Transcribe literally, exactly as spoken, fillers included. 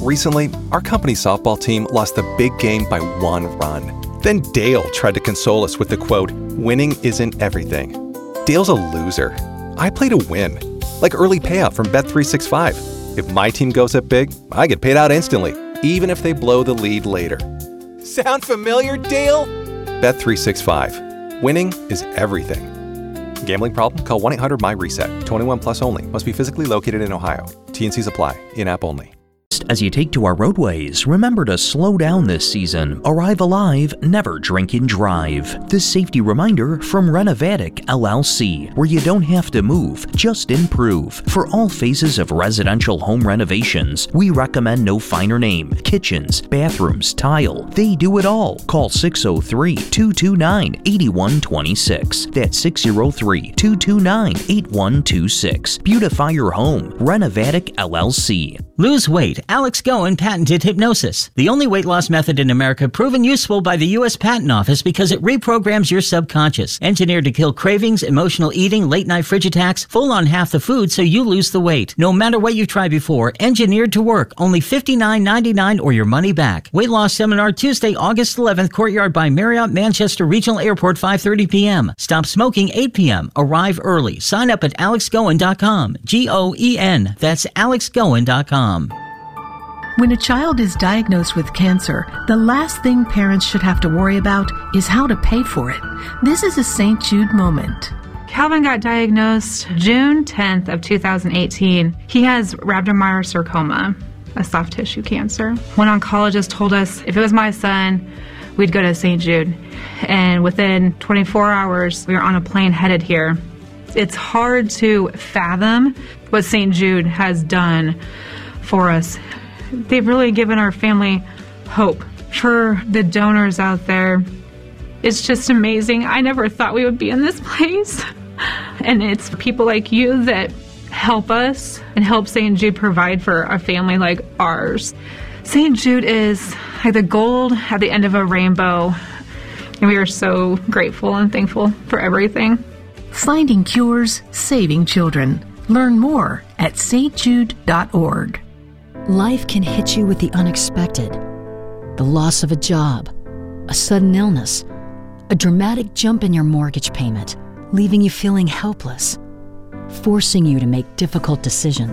Recently, our company softball team lost the big game by one run. Then Dale tried to console us with the quote, "Winning isn't everything." Dale's a loser. I play to win. Like early payout from Bet three sixty-five. If my team goes up big, I get paid out instantly, even if they blow the lead later. Sound familiar, Dale? Bet three sixty-five. Winning is everything. Gambling problem? Call one eight hundred M Y reset. twenty-one plus only. Must be physically located in Ohio. T and Cs apply. In-app only. As you take to our roadways, remember to slow down this season. Arrive alive, never drink and drive. This safety reminder from Renovatic L L C, where you don't have to move, just improve. For all phases of residential home renovations, we recommend no finer name. Kitchens, bathrooms, tile, they do it all. Call six oh three, two two nine, eight one two six. That's six oh three, two two nine, eight one two six. Beautify your home. Renovatic L L C. Lose weight. Alex Goen patented hypnosis, the only weight loss method in America proven useful by the U S Patent Office because it reprograms your subconscious. Engineered to kill cravings, emotional eating, late-night fridge attacks, full on half the food so you lose the weight. No matter what you've tried before, engineered to work. Only fifty-nine ninety-nine or your money back. Weight loss seminar Tuesday, August eleventh, Courtyard by Marriott, Manchester Regional Airport, five thirty p.m. Stop smoking eight p.m. Arrive early. Sign up at alex goen dot com. G O E N. That's alex goen dot com. When a child is diagnosed with cancer, the last thing parents should have to worry about is how to pay for it. This is a Saint Jude moment. Calvin got diagnosed June tenth of two thousand eighteen. He has rhabdomyosarcoma, a soft tissue cancer. One oncologist told us if it was my son, we'd go to Saint Jude. And within twenty-four hours, we were on a plane headed here. It's hard to fathom what Saint Jude has done for us. They've really given our family hope. For the donors out there, it's just amazing. I never thought we would be in this place. And it's people like you that help us and help Saint Jude provide for a family like ours. Saint Jude is like the gold at the end of a rainbow. And we are so grateful and thankful for everything. Finding cures, saving children. Learn more at s t jude dot org. Life can hit you with the unexpected. The loss of a job, a sudden illness, a dramatic jump in your mortgage payment, leaving you feeling helpless, forcing you to make difficult decisions.